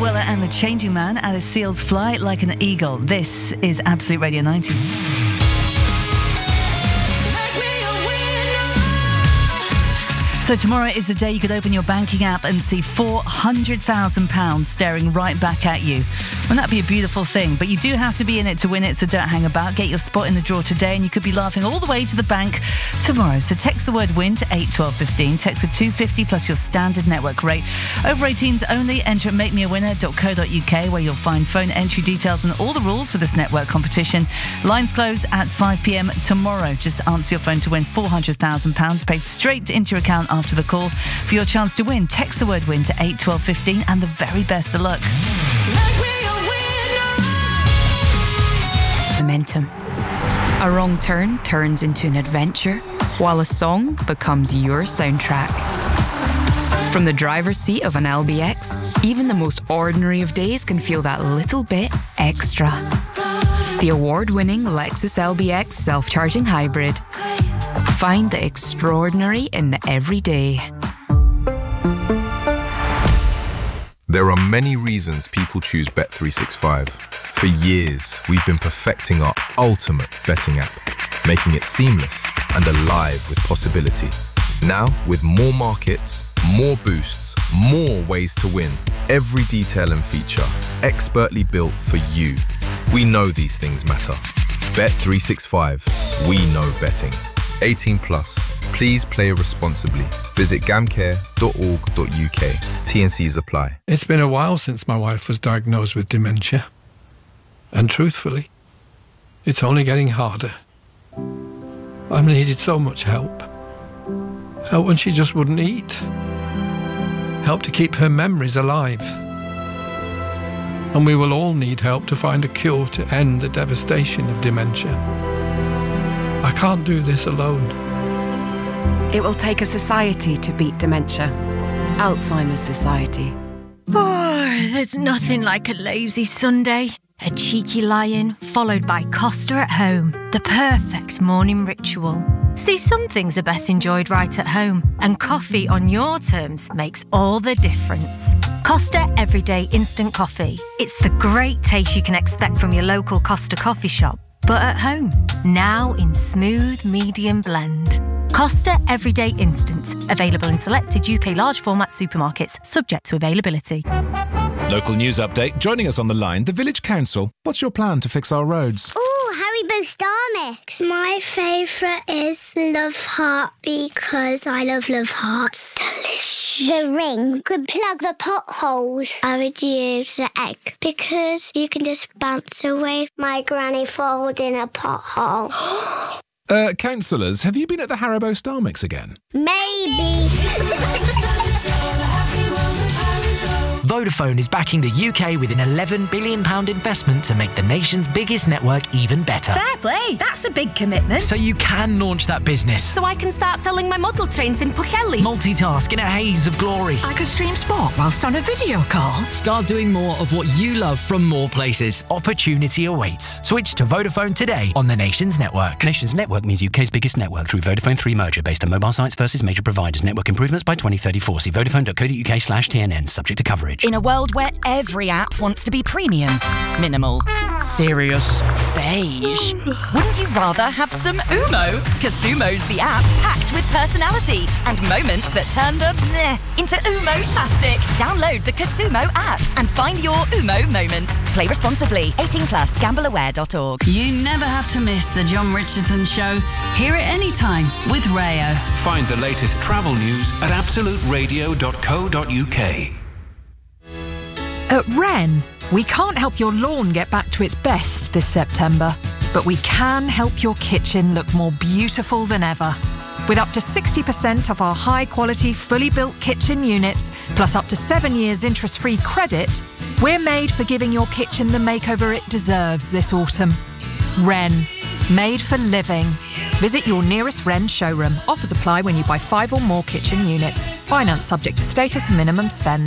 Weller and the Changing Man, Alice Seals, Fly Like an Eagle. This is Absolute Radio 90s. So tomorrow is the day you could open your banking app and see £400,000 staring right back at you. Wouldn't that be a beautiful thing? But you do have to be in it to win it, so don't hang about. Get your spot in the draw today and you could be laughing all the way to the bank tomorrow. So text the word WIN to 81215. Text a $2.50 plus your standard network rate. Over 18s only. Enter at makemeawinner.co.uk where you'll find phone entry details and all the rules for this network competition. Lines close at 5 p.m. tomorrow. Just answer your phone to win £400,000 paid straight into your account after the call. For your chance to win, text the word WIN to 81215 and the very best of luck. Momentum. A wrong turn turns into an adventure, while a song becomes your soundtrack. From the driver's seat of an LBX, even the most ordinary of days can feel that little bit extra. The award-winning Lexus LBX self-charging hybrid. Find the extraordinary in the everyday. There are many reasons people choose Bet365. For years, we've been perfecting our ultimate betting app, making it seamless and alive with possibility. Now, with more markets, more boosts, more ways to win, every detail and feature expertly built for you. We know these things matter. Bet365. We know betting. 18 plus. Please play responsibly. Visit gamcare.org.uk. T&Cs apply. It's been a while since my wife was diagnosed with dementia. And truthfully, it's only getting harder. I've needed so much help. Help when she just wouldn't eat. Help to keep her memories alive. And we will all need help to find a cure to end the devastation of dementia. I can't do this alone. It will take a society to beat dementia. Alzheimer's Society. Oh, there's nothing like a lazy Sunday. A cheeky lie-in, followed by Costa at home. The perfect morning ritual. See, some things are best enjoyed right at home, and coffee on your terms makes all the difference. Costa Everyday Instant Coffee. It's the great taste you can expect from your local Costa coffee shop, but at home. Now in smooth medium blend. Costa Everyday Instant. Available in selected UK large format supermarkets, subject to availability. Local news update. Joining us on the line, the Village Council. What's your plan to fix our roads? Ooh, Haribo Star Mix. My favourite is Love Heart because I love Hearts. Delicious. The ring could plug the potholes. I would use the egg because you can just bounce away my granny falls in a pothole. Councillors, have you been at the Haribo Star Mix again? Maybe. Vodafone is backing the UK with an £11 billion investment to make the nation's biggest network even better. Fair play, that's a big commitment. So you can launch that business. So I can start selling my model trains in Pwllheli. Multitask in a haze of glory. I could stream sport whilst on a video call. Start doing more of what you love from more places. Opportunity awaits. Switch to Vodafone today on the nation's network. Nation's network means UK's biggest network through Vodafone 3 merger based on mobile sites versus major providers. Network improvements by 2034. See vodafone.co.uk/TNN. Subject to coverage. In a world where every app wants to be premium, minimal, serious, beige, wouldn't you rather have some Umo? Casumo's the app packed with personality and moments that turn the meh into Umo-tastic. Download the Casumo app and find your Umo moment. Play responsibly. 18 plus. Gambleaware.org. You never have to miss the John Richardson Show. Hear it anytime with Rayo. Find the latest travel news at absoluteradio.co.uk. At Wren, we can't help your lawn get back to its best this September, but we can help your kitchen look more beautiful than ever. With up to 60% of our high-quality, fully built kitchen units, plus up to 7 years interest-free credit, we're made for giving your kitchen the makeover it deserves this autumn. Wren, made for living. Visit your nearest Wren showroom. Offers apply when you buy 5 or more kitchen units. Finance subject to status and minimum spend.